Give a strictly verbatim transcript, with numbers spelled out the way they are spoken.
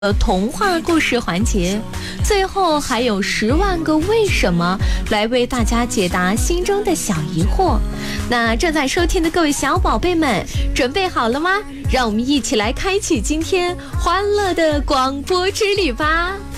呃，童话故事环节，最后还有十万个为什么来为大家解答心中的小疑惑。那正在收听的各位小宝贝们，准备好了吗？让我们一起来开启今天欢乐的广播之旅吧。